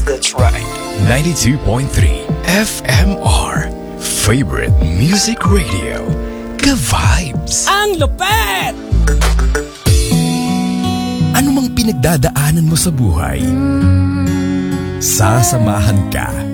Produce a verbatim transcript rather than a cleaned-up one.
that's right. ninety-two point three F M R. Favorite Music Radio. Ka-vibes. Ang lupet! Ano mang pinagdadaanan mo sa buhay, sasamahan ka